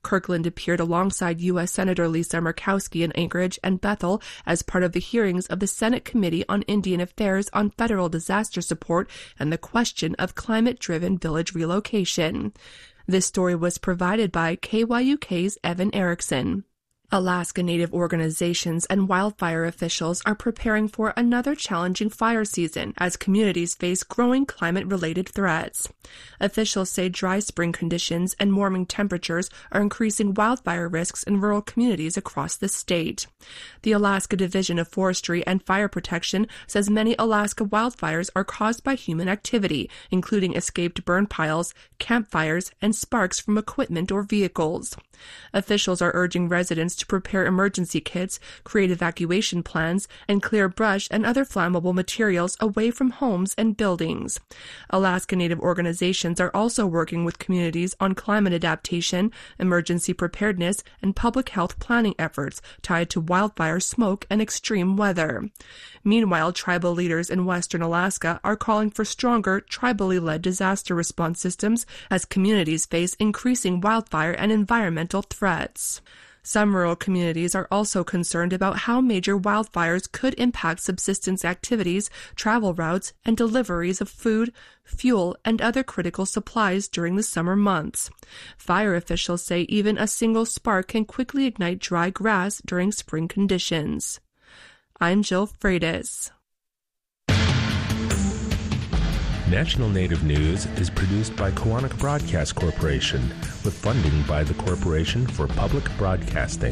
Kirkland appeared alongside U.S. Senator Lisa Murkowski in Anchorage and Bethel as part of the hearings of the Senate Committee on Indian Affairs on federal disaster support and the question of climate-driven village relocation. This story was provided by KYUK's Evan Erickson. Alaska Native organizations and wildfire officials are preparing for another challenging fire season as communities face growing climate-related threats. Officials say dry spring conditions and warming temperatures are increasing wildfire risks in rural communities across the state. The Alaska Division of Forestry and Fire Protection says many Alaska wildfires are caused by human activity, including escaped burn piles, campfires, and sparks from equipment or vehicles. Officials are urging residents to prepare emergency kits, create evacuation plans, and clear brush and other flammable materials away from homes and buildings. Alaska Native organizations are also working with communities on climate adaptation, emergency preparedness, and public health planning efforts tied to wildfire smoke and extreme weather. Meanwhile, tribal leaders in western Alaska are calling for stronger, tribally led disaster response systems as communities face increasing wildfire and environmental threats. Some rural communities are also concerned about how major wildfires could impact subsistence activities, travel routes, and deliveries of food, fuel, and other critical supplies during the summer months. Fire officials say even a single spark can quickly ignite dry grass during spring conditions. I'm Jill Freitas. National Native News is produced by Koahnic Broadcast Corporation with funding by the Corporation for Public Broadcasting.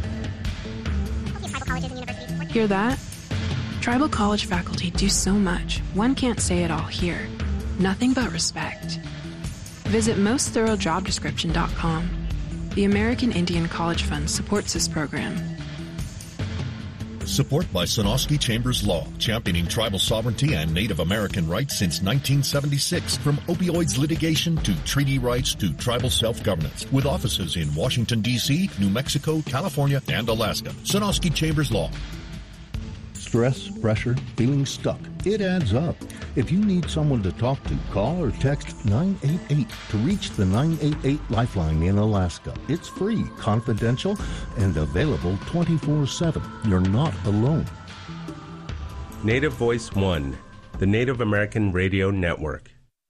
Hear that? Tribal college faculty do so much, one can't say it all here. Nothing but respect. Visit mostthoroughdescription.com. The American Indian College Fund supports this program. Support by Sonosky Chambers Law, championing tribal sovereignty and Native American rights since 1976. From opioids litigation to treaty rights to tribal self-governance. With offices in Washington, D.C., New Mexico, California, and Alaska. Sonosky Chambers Law. Stress, pressure, feeling stuck. It adds up. If you need someone to talk to, call or text 988 to reach the 988 Lifeline in Alaska. It's free, confidential, and available 24/7. You're not alone. Native Voice One, the Native American Radio Network.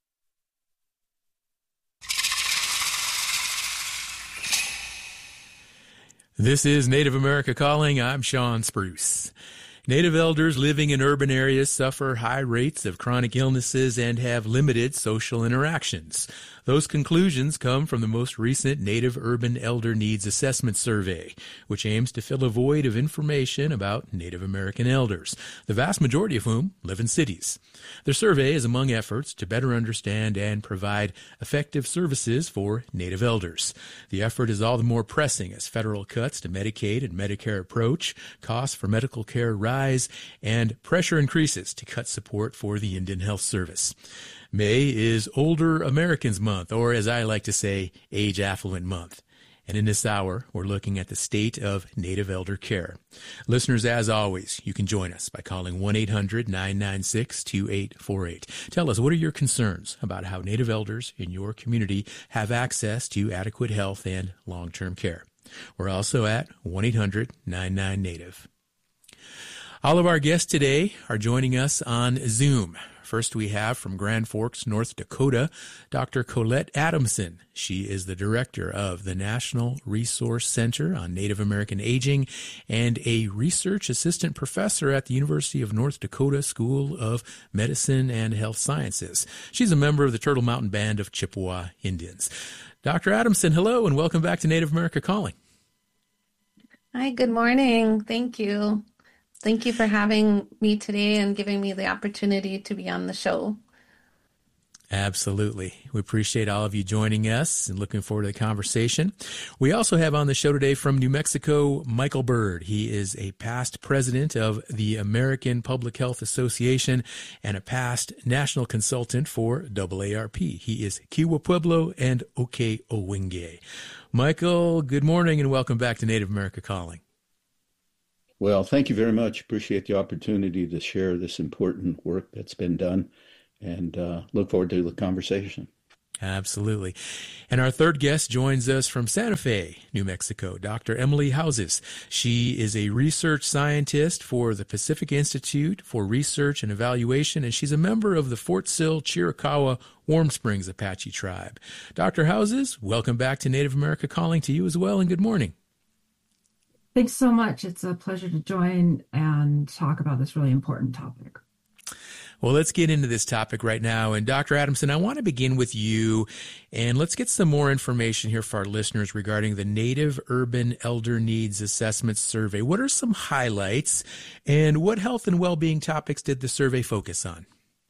This is Native America Calling. I'm Sean Spruce. Native elders living in urban areas suffer high rates of chronic illnesses and have limited social interactions. Those conclusions come from the most recent Native Urban Elder Needs Assessment Survey, which aims to fill a void of information about Native American elders, the vast majority of whom live in cities. The survey is among efforts to better understand and provide effective services for Native elders. The effort is all the more pressing as federal cuts to Medicaid and Medicare approach, costs for medical care rise, and pressure increases to cut support for the Indian Health Service. May is Older Americans Month, or as I like to say, Age Affluent Month. And in this hour, we're looking at the state of Native elder care. Listeners, as always, you can join us by calling 1-800-996-2848. Tell us, what are your concerns about how Native elders in your community have access to adequate health and long-term care? We're also at 1-800-99-NATIVE. All of our guests today are joining us on Zoom. First, we have from Grand Forks, North Dakota, Dr. Colette Adamson. She is the director of the National Resource Center on Native American Aging and a research assistant professor at the University of North Dakota School of Medicine and Health Sciences. She's a member of the Turtle Mountain Band of Chippewa Indians. Dr. Adamson, hello, and welcome back to Native America Calling. Hi, good morning. Thank you. Thank you for having me today and giving me the opportunity to be on the show. Absolutely. We appreciate all of you joining us and looking forward to the conversation. We also have on the show today from New Mexico, Michael Bird. He is a past president of the American Public Health Association and a past national consultant for AARP. He is Kiowa Pueblo and Oke-Owingeh. Michael, good morning and welcome back to Native America Calling. Well, thank you very much. Appreciate the opportunity to share this important work that's been done and look forward to the conversation. Absolutely. And our third guest joins us from Santa Fe, New Mexico, Dr. Emily Houses. She is a research scientist for the Pacific Institute for Research and Evaluation, and she's a member of the Fort Sill Chiricahua Warm Springs Apache Tribe. Dr. Houses, welcome back to Native America Calling to you as well, and good morning. Thanks so much. It's a pleasure to join and talk about this really important topic. Well, let's get into this topic right now. And Dr. Adamson, I want to begin with you, and let's get some more information here for our listeners regarding the Native Urban Elder Needs Assessment Survey. What are some highlights, and what health and well-being topics did the survey focus on?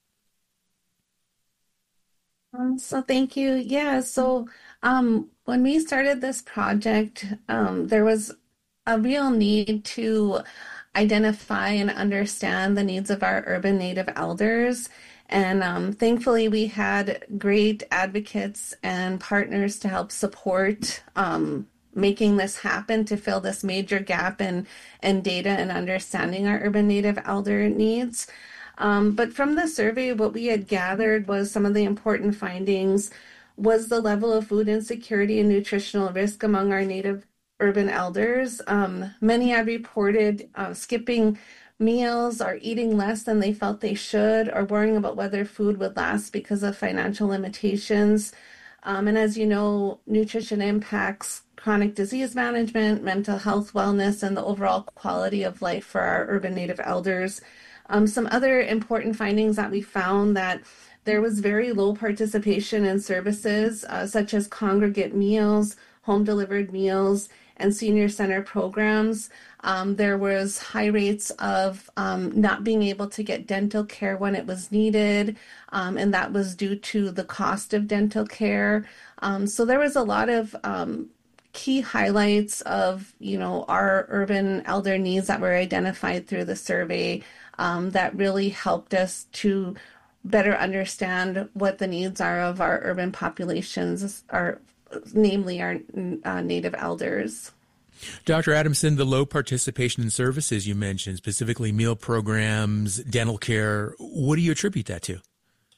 So thank you. Yeah, so when we started this project, there was a real need to identify and understand the needs of our urban Native elders. And thankfully, we had great advocates and partners to help support making this happen, to fill this major gap in data and understanding our urban Native elder needs. But from the survey, what we had gathered was some of the important findings was the level of food insecurity and nutritional risk among our Native urban elders. Many had reported skipping meals or eating less than they felt they should, or worrying about whether food would last because of financial limitations. And as you know, nutrition impacts chronic disease management, mental health, wellness, and the overall quality of life for our urban Native elders. Some other important findings that we found that there was very low participation in services such as congregate meals, home-delivered meals, and senior center programs. There was high rates of not being able to get dental care when it was needed, and that was due to the cost of dental care. So there was a lot of key highlights of, our urban elder needs that were identified through the survey that really helped us to better understand what the needs are of our urban populations, namely our Native elders. Dr. Adamson, the low participation in services you mentioned, specifically meal programs, dental care, what do you attribute that to?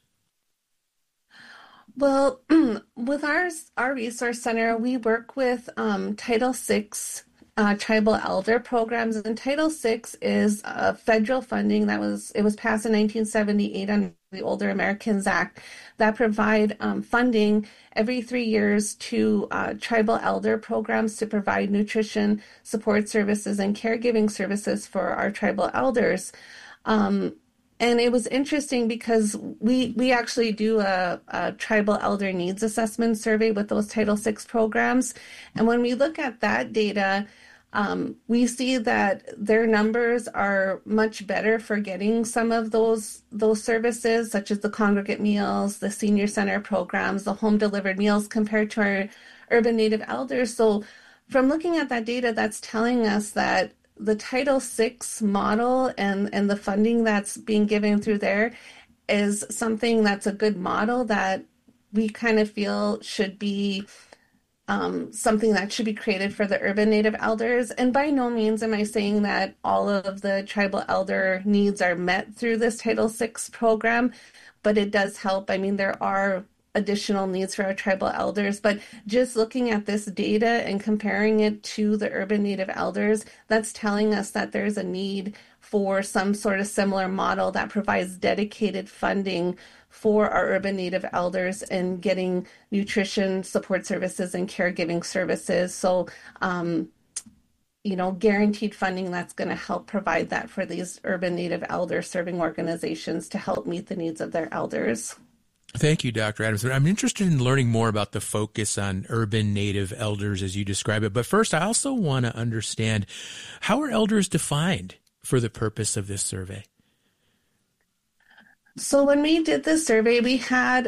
Well, with our resource center, we work with Title VI tribal elder programs, and Title VI is federal funding it was passed in 1978 under the Older Americans Act that provide funding every 3 years to tribal elder programs to provide nutrition support services and caregiving services for our tribal elders. And it was interesting because we actually do a tribal elder needs assessment survey with those Title VI programs. And when we look at that data, we see that their numbers are much better for getting some of those services, such as the congregate meals, the senior center programs, the home delivered meals, compared to our urban Native elders. So from looking at that data, that's telling us that the Title VI model and the funding that's being given through there is something that's a good model that we kind of feel should be something that should be created for the urban Native elders. And by no means am I saying that all of the tribal elder needs are met through this Title VI program, but it does help. I mean, there are additional needs for our tribal elders, but just looking at this data and comparing it to the urban Native elders, that's telling us that there's a need for some sort of similar model that provides dedicated funding for our urban Native elders and getting nutrition support services and caregiving services. So, guaranteed funding that's going to help provide that for these urban Native elder serving organizations to help meet the needs of their elders. Thank you, Dr. Adamson. I'm interested in learning more about the focus on urban Native elders as you describe it. But first, I also want to understand, how are elders defined for the purpose of this survey? So when we did this survey, we had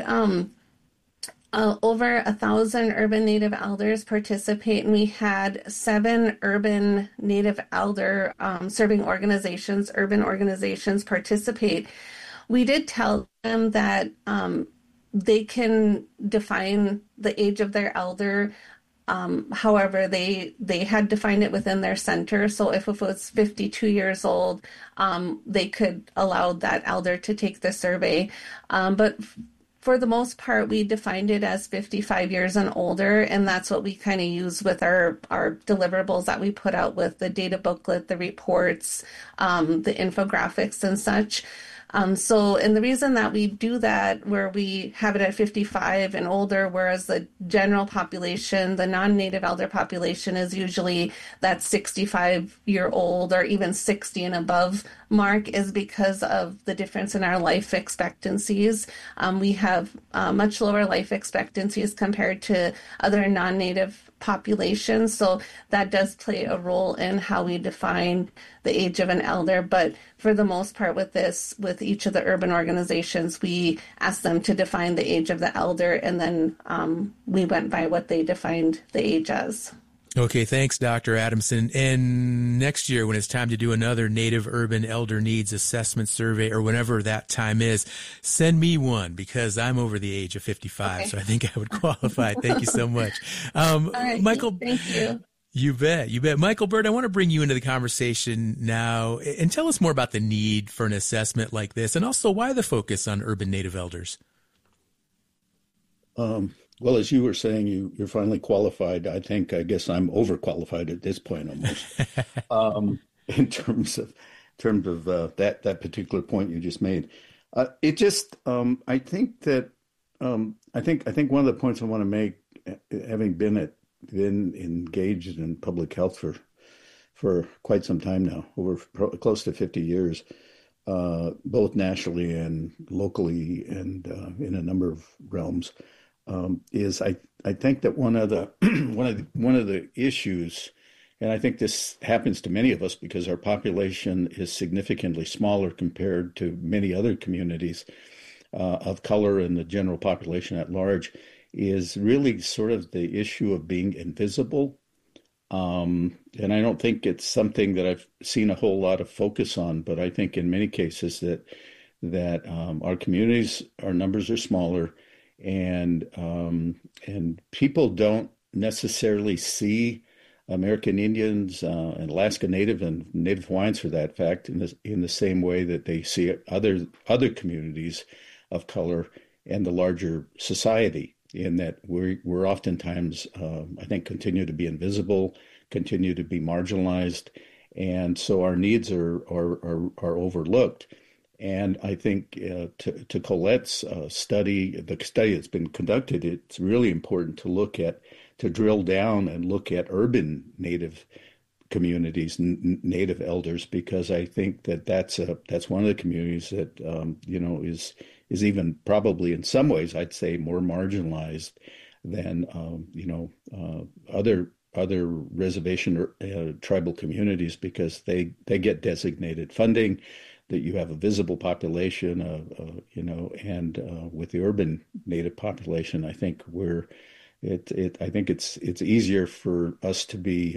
over 1,000 urban Native elders participate, and we had 7 urban Native elder serving organizations, urban organizations participate. We did tell them that they can define the age of their elder. However, they had defined it within their center. So if it was 52 years old, they could allow that elder to take the survey. But for the most part, we defined it as 55 years and older, and that's what we kind of use with our deliverables that we put out with the data booklet, the reports, the infographics and such. And the reason that we do that, where we have it at 55 and older, whereas the general population, the non-native elder population, is usually that 65-year-old or even 60 and above mark, is because of the difference in our life expectancies. We have much lower life expectancies compared to other non-native populations, so that does play a role in how we define the age of an elder. But for the most part with each of the urban organizations, we asked them to define the age of the elder, and then we went by what they defined the age as. Okay, thanks, Dr. Adamson. And next year, when it's time to do another Native Urban Elder Needs Assessment Survey, or whenever that time is, send me one, because I'm over the age of 55, okay. So I think I would qualify. Thank you so much. All right, Michael, thank you. You bet. Michael Bird, I want to bring you into the conversation now and tell us more about the need for an assessment like this, and also why the focus on urban Native elders. Well, as you were saying, you're finally qualified. I guess I'm overqualified at this point almost. In terms of that particular point you just made, I think one of the points I want to make, having been engaged in public health for quite some time now, over close to 50 years, both nationally and locally, and in a number of realms. Is I think that one of the issues, and I think this happens to many of us because our population is significantly smaller compared to many other communities of color and the general population at large, is really sort of the issue of being invisible. And I don't think it's something that I've seen a whole lot of focus on, but I think in many cases that our communities, our numbers are smaller. And people don't necessarily see American Indians and Alaska Native and Native Hawaiians, for that fact, in the same way that they see other communities of color and the larger society. In that we're oftentimes, I think, continue to be invisible, continue to be marginalized, and so our needs are overlooked. And I think to Colette's study, the study that's been conducted, it's really important to drill down and look at urban Native communities, Native elders, because I think that's one of the communities that is even probably in some ways, I'd say, more marginalized than other reservation or tribal communities, because they get designated funding. That you have a visible population, and with the urban Native population, I think I think it's easier for us to be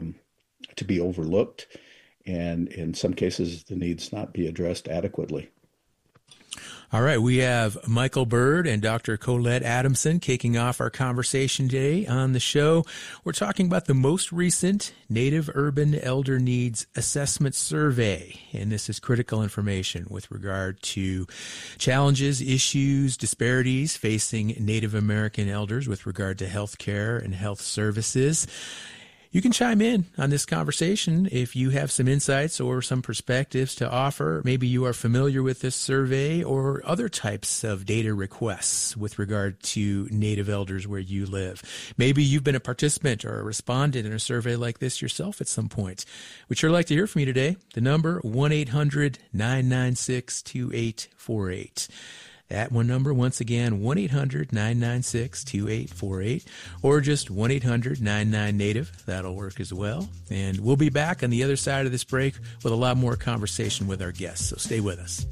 overlooked, and in some cases the needs not be addressed adequately. All right, we have Michael Bird and Dr. Colette Adamson kicking off our conversation today on the show. We're talking about the most recent Native Urban Elder Needs Assessment Survey, and this is critical information with regard to challenges, issues, disparities facing Native American elders with regard to health care and health services. You can chime in on this conversation if you have some insights or some perspectives to offer. Maybe you are familiar with this survey or other types of data requests with regard to Native elders where you live. Maybe you've been a participant or a respondent in a survey like this yourself at some point. We'd sure like to hear from you today. The number, 1-800-996-2848. That one number, once again, 1-800-996-2848, or just 1-800-99-NATIVE. That'll work as well. And we'll be back on the other side of this break with a lot more conversation with our guests, so stay with us.